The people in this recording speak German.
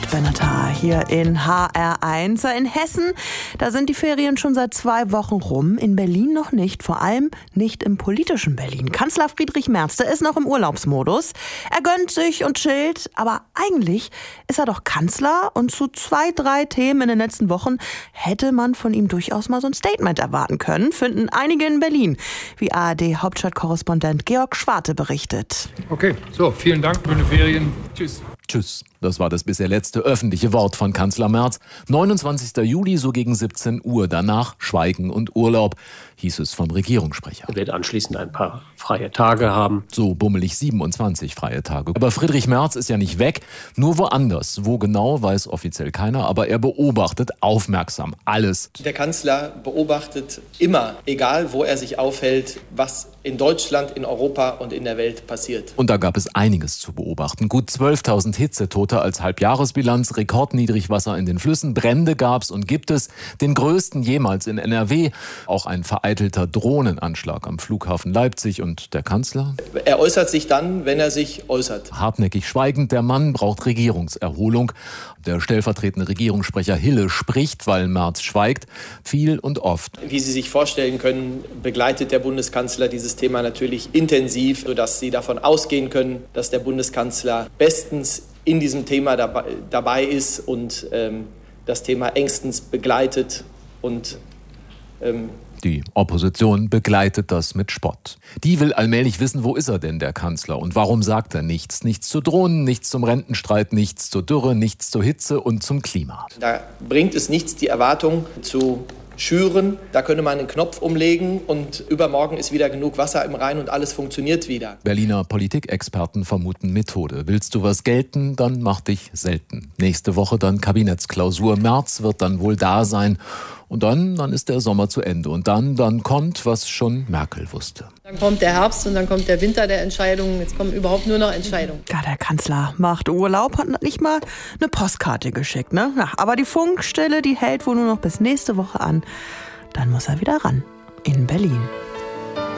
Benatar hier in HR1. In Hessen, da sind die Ferien schon seit 2 Wochen rum. In Berlin noch nicht, vor allem nicht im politischen Berlin. Kanzler Friedrich Merz, der ist noch im Urlaubsmodus. Er gönnt sich und chillt, aber eigentlich ist er doch Kanzler. Und zu 2, 3 Themen in den letzten Wochen hätte man von ihm durchaus mal so ein Statement erwarten können, finden einige in Berlin, wie ARD-Hauptstadtkorrespondent Georg Schwarte berichtet. Okay, so, vielen Dank, schöne Ferien. Tschüss. Tschüss. Das war das bisher letzte öffentliche Wort von Kanzler Merz. 29. Juli, so gegen 17 Uhr. Danach Schweigen und Urlaub, hieß es vom Regierungssprecher. Er wird anschließend ein paar freie Tage haben. So bummelig 27 freie Tage. Aber Friedrich Merz ist ja nicht weg, nur woanders. Wo genau, weiß offiziell keiner, aber er beobachtet aufmerksam alles. Der Kanzler beobachtet immer, egal wo er sich aufhält, was in Deutschland, in Europa und in der Welt passiert. Und da gab es einiges zu beobachten. Gut 12.000 Hitzetote als Halbjahresbilanz, Rekordniedrigwasser in den Flüssen, Brände gab's und gibt es, den größten jemals in NRW. Auch ein vereitelter Drohnenanschlag am Flughafen Leipzig und der Kanzler? Er äußert sich dann, wenn er sich äußert. Hartnäckig schweigend, der Mann braucht Regierungserholung. Der stellvertretende Regierungssprecher Hille spricht, weil Merz schweigt, viel und oft. Wie Sie sich vorstellen können, begleitet der Bundeskanzler dieses Thema natürlich intensiv, sodass Sie davon ausgehen können, dass der Bundeskanzler bestens in diesem Thema dabei ist und das Thema engstens begleitet und die Opposition begleitet das mit Spott. Die will allmählich wissen, wo ist er denn, der Kanzler? Und warum sagt er nichts? Nichts zu Drohnen, nichts zum Rentenstreit, nichts zur Dürre, nichts zur Hitze und zum Klima. Da bringt es nichts, die Erwartung zu schüren. Da könnte man einen Knopf umlegen und übermorgen ist wieder genug Wasser im Rhein und alles funktioniert wieder. Berliner Politikexperten vermuten Methode. Willst du was gelten, dann mach dich selten. Nächste Woche dann Kabinettsklausur. Merz wird dann wohl da sein. Und dann ist der Sommer zu Ende. Und dann kommt, was schon Merkel wusste. Dann kommt der Herbst und dann kommt der Winter der Entscheidungen. Jetzt kommen überhaupt nur noch Entscheidungen. Ja, der Kanzler macht Urlaub, hat nicht mal eine Postkarte geschickt, ne? Ja, aber die Funkstelle, die hält wohl nur noch bis nächste Woche an. Dann muss er wieder ran. In Berlin.